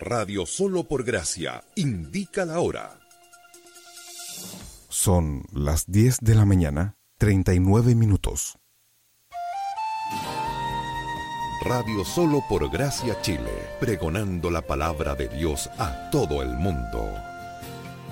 Radio Solo por Gracia indica la hora. Son las 10 de la mañana, 39 minutos. Radio Solo por Gracia Chile, pregonando la palabra de Dios a todo el mundo.